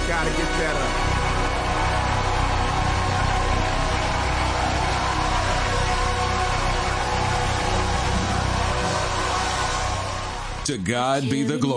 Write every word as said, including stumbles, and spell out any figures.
Gotta get better. To God be the glory.